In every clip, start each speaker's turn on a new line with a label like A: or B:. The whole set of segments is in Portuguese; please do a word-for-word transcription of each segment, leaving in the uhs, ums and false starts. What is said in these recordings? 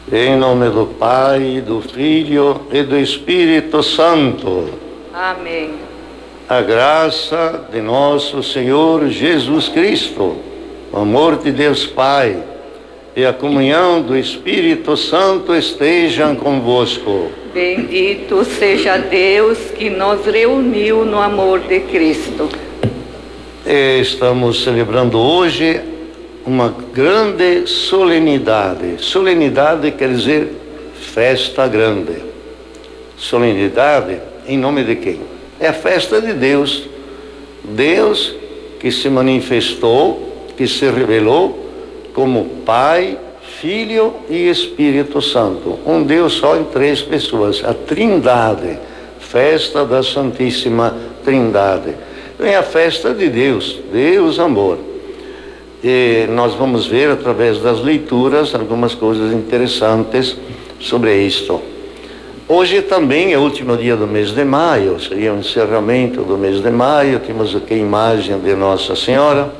A: Em nome do Pai, do Filho e do Espírito Santo.
B: Amém.
A: A graça de nosso Senhor Jesus Cristo, o amor de Deus Pai e a comunhão do Espírito Santo estejam convosco.
B: Bendito seja Deus que nos reuniu no amor de Cristo.
A: E estamos celebrando hoje uma grande solenidade. Solenidade quer dizer festa grande. Solenidade em nome de quem? É a festa de Deus. Deus que se manifestou, que se revelou como Pai, Filho e Espírito Santo. Um Deus só em três pessoas. A Trindade. Festa da Santíssima Trindade. É a festa de Deus. Deus amor. E nós vamos ver através das leituras algumas coisas interessantes sobre isto. Hoje também é o último dia do mês de maio, seria o encerramento do mês de maio, temos aqui a imagem de Nossa Senhora.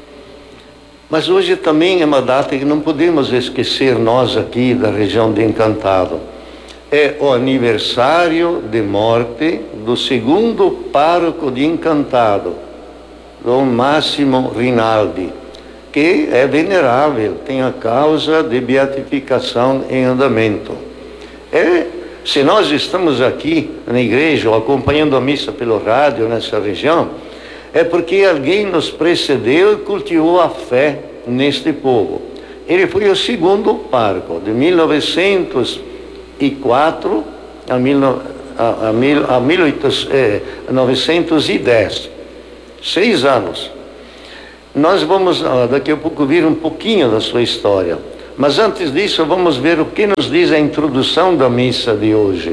A: Mas hoje também é uma data que não podemos esquecer nós aqui da região de Encantado. É o aniversário de morte do segundo pároco de Encantado, Dom Máximo Rinaldi, que é venerável, tem a causa de beatificação em andamento. É, se nós estamos aqui na igreja ou acompanhando a missa pelo rádio nessa região, é porque alguém nos precedeu e cultivou a fé neste povo. Ele foi o segundo pároco, de mil novecentos e quatro a, mil, a, a, mil, a mil novecentos e dez, seis anos. Nós vamos daqui a pouco ver um pouquinho da sua história, mas antes disso vamos ver o que nos diz a introdução da missa de hoje.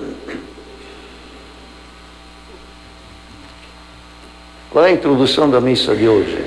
A: Qual é a introdução da missa de hoje?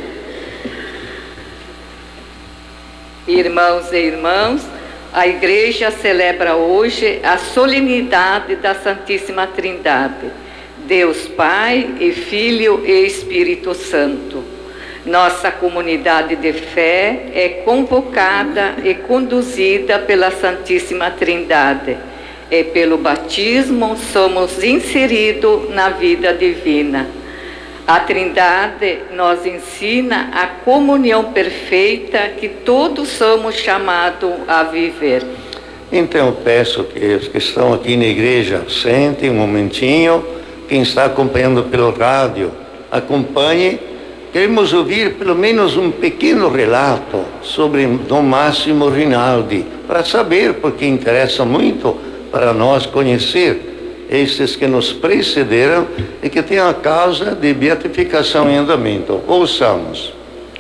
B: Irmãos e irmãs, a Igreja celebra hoje a solenidade da Santíssima Trindade, Deus Pai e Filho e Espírito Santo. Nossa comunidade de fé é convocada e conduzida pela Santíssima Trindade. E pelo batismo somos inseridos na vida divina. A Trindade nos ensina a comunhão perfeita que todos somos chamados a viver.
A: Então eu peço que os que estão aqui na igreja sentem um momentinho. Quem está acompanhando pelo rádio, acompanhe. Queremos ouvir pelo menos um pequeno relato sobre Dom Máximo Rinaldi, para saber, porque interessa muito para nós conhecer esses que nos precederam e que têm a causa de beatificação em andamento. Ouçamos.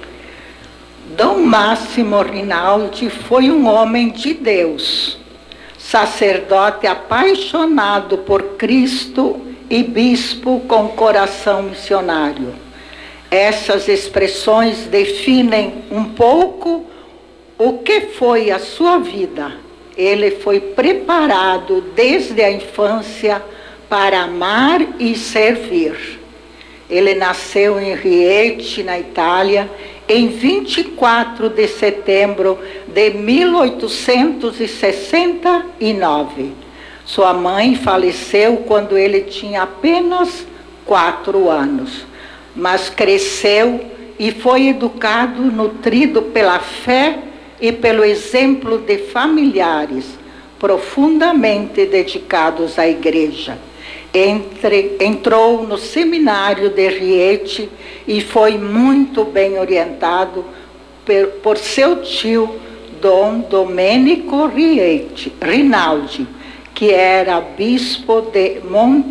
C: Dom Máximo Rinaldi foi um homem de Deus, sacerdote apaixonado por Cristo e bispo com coração missionário. Essas expressões definem um pouco o que foi a sua vida. Ele foi preparado desde a infância para amar e servir. Ele nasceu em Rieti, na Itália, em vinte e quatro de setembro de mil oitocentos e sessenta e nove. Sua mãe faleceu quando ele tinha apenas quatro anos. Mas cresceu e foi educado, nutrido pela fé e pelo exemplo de familiares profundamente dedicados à igreja. Entre, entrou no seminário de Rieti e foi muito bem orientado por, por seu tio, Dom Domenico Rieti, Rinaldi, que era bispo de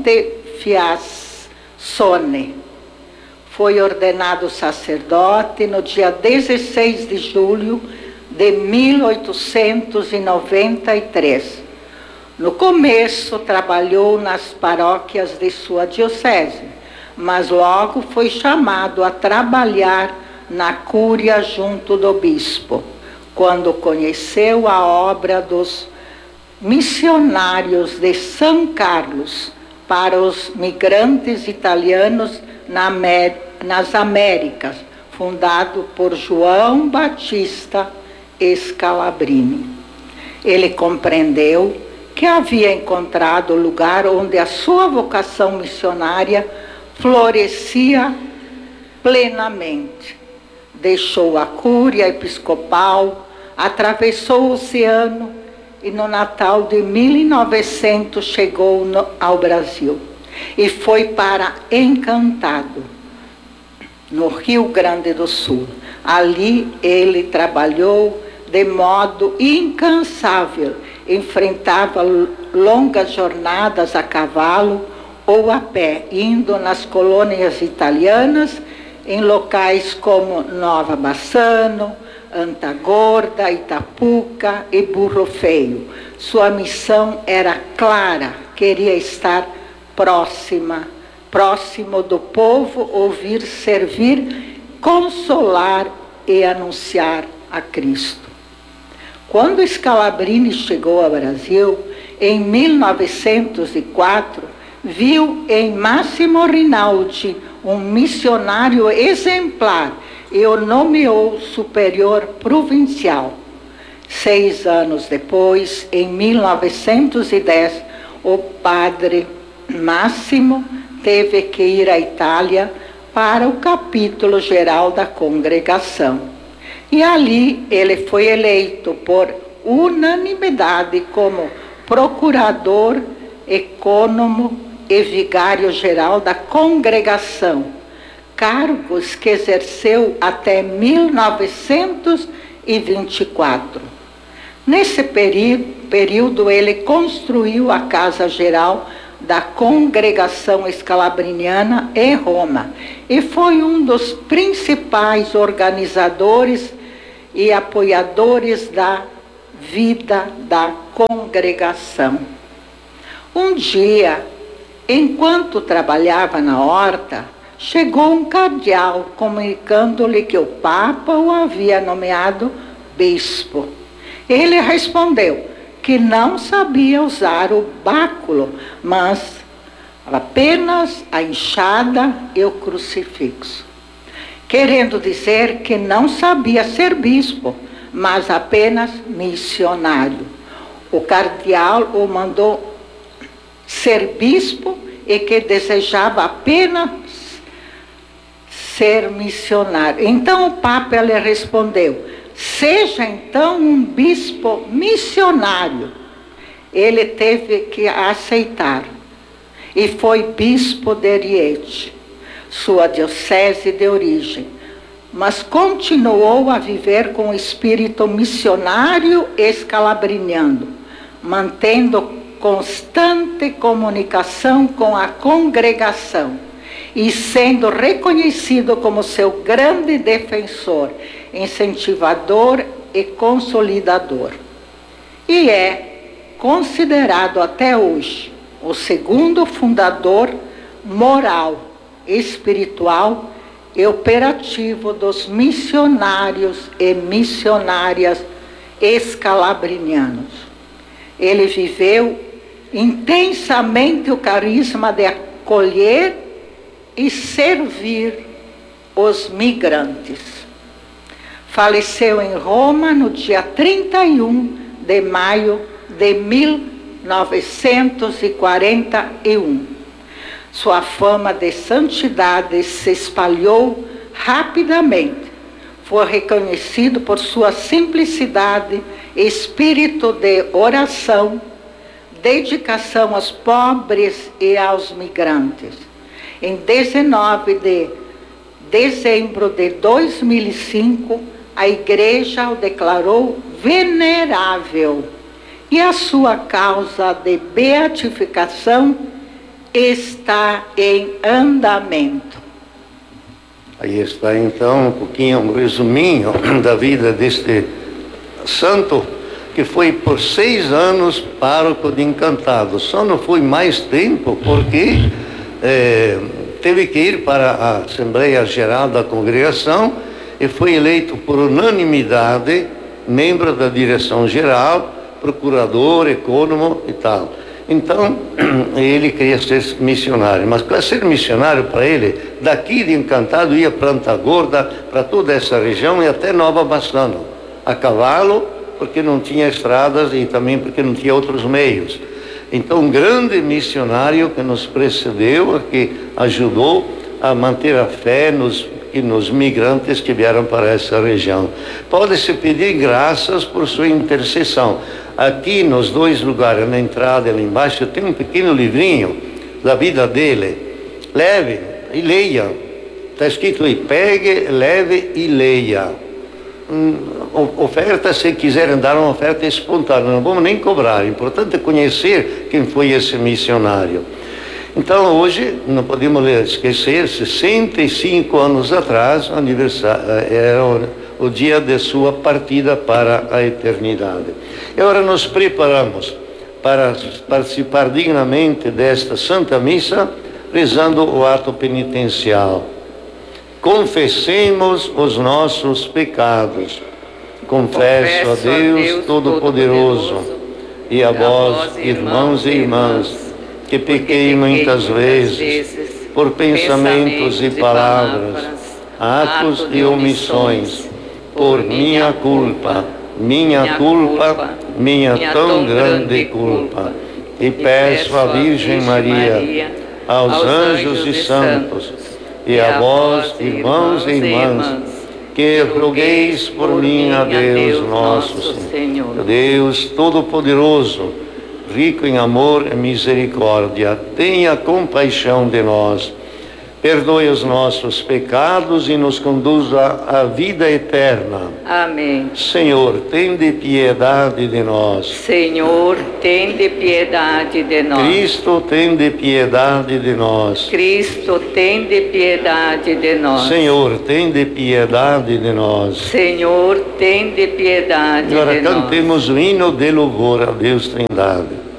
C: Montefiascone. Foi ordenado sacerdote no dia dezesseis de julho de mil oitocentos e noventa e três. No começo, trabalhou nas paróquias de sua diocese, mas logo foi chamado a trabalhar na cúria junto do bispo, quando conheceu a obra dos missionários de São Carlos para os migrantes italianos na América, nas Américas, fundado por João Batista Scalabrini. Ele compreendeu que havia encontrado o lugar onde a sua vocação missionária florescia plenamente. Deixou a cúria episcopal, atravessou o oceano e no Natal de mil e novecentos chegou no, ao Brasil e foi para Encantado, no Rio Grande do Sul. Ali ele trabalhou de modo incansável, enfrentava longas jornadas a cavalo ou a pé, indo nas colônias italianas, em locais como Nova Bassano, Antagorda, Itapuca e Burro Feio. Sua missão era clara, queria estar próxima, próximo do povo, ouvir, servir, consolar e anunciar a Cristo. Quando Scalabrini chegou ao Brasil, em mil novecentos e quatro, viu em Máximo Rinaldi um missionário exemplar e o nomeou superior provincial. Seis anos depois, em mil novecentos e dez, o padre Máximo teve que ir à Itália para o capítulo geral da congregação. E ali ele foi eleito por unanimidade como procurador, ecônomo e vigário-geral da congregação, cargos que exerceu até mil novecentos e vinte e quatro. Nesse período, ele construiu a Casa Geral da Congregação Scalabriniana em Roma e foi um dos principais organizadores e apoiadores da vida da congregação. Um dia, enquanto trabalhava na horta, chegou um cardeal comunicando-lhe que o Papa o havia nomeado bispo. Ele respondeu que não sabia usar o báculo, mas apenas a enxada e o crucifixo, querendo dizer que não sabia ser bispo, mas apenas missionário. O cardeal o mandou ser bispo e que desejava apenas ser missionário. Então o Papa lhe respondeu: seja então um bispo missionário. Ele teve que aceitar e foi bispo de Rieti, sua diocese de origem, mas continuou a viver com o espírito missionário escalabriniano, mantendo constante comunicação com a congregação e sendo reconhecido como seu grande defensor, incentivador e consolidador. E é considerado até hoje o segundo fundador moral, espiritual e operativo dos missionários e missionárias escalabrinianos. Ele viveu intensamente o carisma de acolher e servir os migrantes. Faleceu em Roma no dia trinta e um de maio de mil novecentos e quarenta e um. Sua fama de santidade se espalhou rapidamente. Foi reconhecido por sua simplicidade, espírito de oração, dedicação aos pobres e aos migrantes. Em dezenove de dezembro de dois mil e cinco, a Igreja o declarou venerável e a sua causa de beatificação está em andamento.
A: Aí está então um pouquinho, um resuminho da vida deste santo, que foi por seis anos pároco de Encantado. Só não foi mais tempo porque é, teve que ir para a Assembleia Geral da Congregação e foi eleito por unanimidade membro da direção geral, procurador, ecônomo e tal. Então, ele queria ser missionário, mas para ser missionário para ele, daqui de Encantado ia para Antagorda, para toda essa região e até Nova Bassano, a cavalo porque não tinha estradas e também porque não tinha outros meios. Então, um grande missionário que nos precedeu, que ajudou a manter a fé nos, e nos migrantes que vieram para essa região. Pode-se pedir graças por sua intercessão. Aqui nos dois lugares, na entrada e lá embaixo, tem um pequeno livrinho da vida dele. Leve e leia. Está escrito aí, pegue, leve e leia. Hum, oferta, se quiserem dar uma oferta espontânea, não vamos nem cobrar. O importante é conhecer quem foi esse missionário. Então, hoje, não podemos esquecer, sessenta e cinco anos atrás, aniversário, era o, o dia de sua partida para a eternidade. E agora nos preparamos para participar dignamente desta Santa Missa, rezando o ato penitencial. Confessemos os nossos pecados. Confesso a Deus Todo-Poderoso e a vós, irmãos e irmãs, que pequei muitas vezes, por pensamentos e palavras, atos e omissões, por minha culpa, minha culpa, minha tão grande culpa. E peço à Virgem Maria, aos anjos e santos, e a vós, irmãos e irmãs, que rogueis por mim a Deus nosso Senhor. Deus Todo-Poderoso, rico em amor e misericórdia, tenha compaixão de nós, perdoe os nossos pecados e nos conduza à vida eterna.
B: Amém.
A: Senhor, tende piedade de nós.
B: Senhor, tende piedade de nós.
A: Cristo, tende piedade de nós.
B: Cristo, tende piedade de nós.
A: Senhor, tende piedade de nós.
B: Senhor, tende piedade
A: Agora
B: de nós.
A: cantemos o hino de louvor a Deus Trindade.